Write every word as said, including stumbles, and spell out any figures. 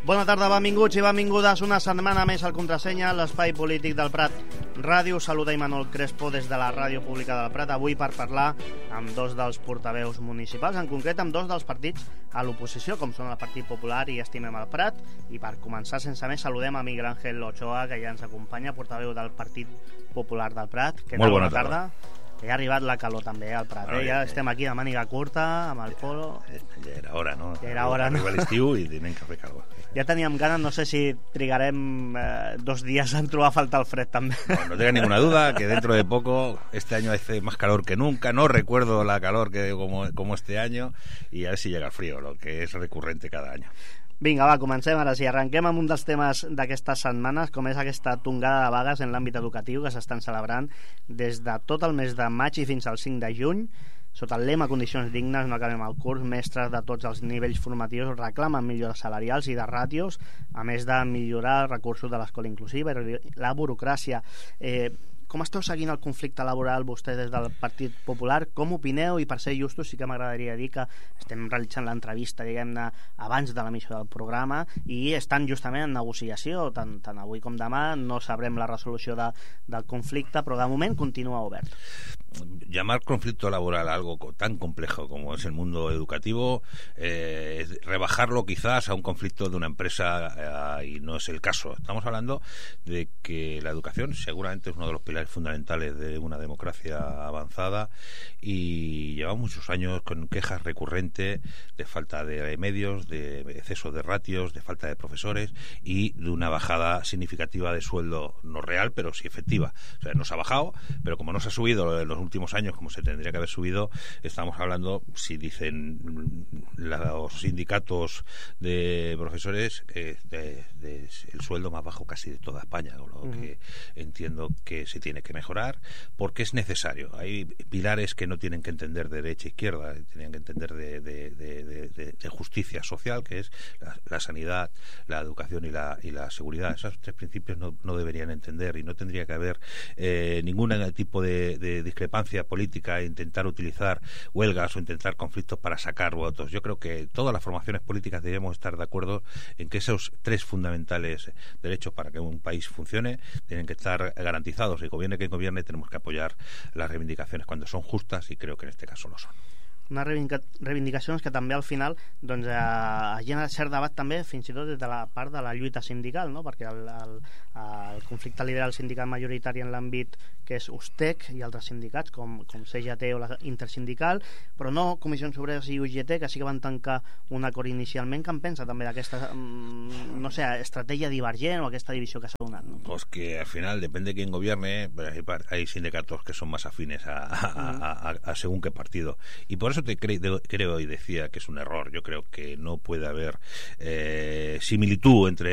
Bona tarda, benvinguts i benvingudes una setmana més al Contrasenya, l'espai polític del Prat Ràdio. Saluda Imanol Crespo des de la Ràdio Pública del Prat, avui per parlar amb dos dels portaveus municipals, en concret amb dos dels partits a l'oposició, com són el Partit Popular i Estimem el Prat. I per començar, sense més, saludem a Miguel Ángel Ochoa, que ja ens acompanya, portaveu del Partit Popular del Prat. Que Molt bona tarda. Que ja ha arribat la calor també al Prat, eh? Ja estem aquí de màniga curta, amb el polo. Ja era hora, no? Ja era hora, no? Arriba l'estiu i tenim que fer calor. Ja teníem ganas, no sé si trigarem eh, dos días en trobar a falta el fred también. No, no tenga ninguna duda que dentro de poco, este año hace más calor que nunca, no recuerdo la calor que como, como este año, y a ver si llega el frío, lo que es recurrente cada año. Vinga, va, comencem ara sí. Arrenquem amb un dels temes d'aquestes setmanes, com és aquesta tongada de vagues en l'àmbit educatiu que s'estan celebrant des de tot el mes de maig i fins al cinc de juny. Sota el lema Condicions dignes no acabem el curs, mestres de tots els nivells formatius reclamen millores salarials i de ràtios, a més de millorar els recursos de l'escola inclusiva i la burocràcia. Eh, com esteu seguint el conflicte laboral vostès des del Partit Popular? Com opineu? I per ser justos sí que m'agradaria dir que estem realitzant l'entrevista, diguem-ne, abans de l'emissió del programa i estan justament en negociació, tant, tant avui com demà. No sabrem la resolució de, del conflicte, però de moment continua obert. Llamar conflicto laboral a algo tan complejo como es el mundo educativo, eh, es rebajarlo quizás a un conflicto de una empresa, eh, y no es el caso. Estamos hablando de que la educación seguramente es uno de los pilares fundamentales de una democracia avanzada, y llevamos muchos años con quejas recurrentes de falta de medios, de exceso de ratios, de falta de profesores y de una bajada significativa de sueldo, no real, pero sí efectiva. O sea, no se ha bajado, pero como no se ha subido en los últimos años como se tendría que haber subido, estamos hablando, si dicen los sindicatos de profesores, eh, de, de el sueldo más bajo casi de toda España, con lo uh-huh. que entiendo que se tiene que mejorar, porque es necesario. Hay pilares que no tienen que entender de derecha e izquierda, tienen que entender de, de, de, de, de, de justicia social, que es la, la sanidad, la educación y la, y la seguridad. Esos tres principios no, no deberían entender, y no tendría que haber eh, ningún tipo de, de discrepancia política e intentar utilizar huelgas o intentar conflictos para sacar votos. Yo creo que todas las formaciones políticas debemos estar de acuerdo en que esos tres fundamentales derechos para que un país funcione tienen que estar garantizados, y gobierne quien gobierne tenemos que apoyar las reivindicaciones cuando son justas, y creo que en este caso lo son. Unes reivindicacions que també al final doncs, eh, genera cert debat també fins i tot des de la part de la lluita sindical, no? Perquè el, el, el conflicte lidera el sindicat majoritari en l'àmbit que és USTEC i altres sindicats com, com C G T o la Intersindical, però no Comissions Obreres i U G T, que sí que van tancar un acord inicialment. Què en pensa també d'aquesta no sé, estratègia divergent o aquesta divisió que s'ha donat? ¿No? Pues que al final depende de quién gobierne, hay, hay sindicatos que son más afines a, a, a, a, a según qué partido, y por eso te creo, creo y decía que es un error. Yo creo que no puede haber eh, similitud entre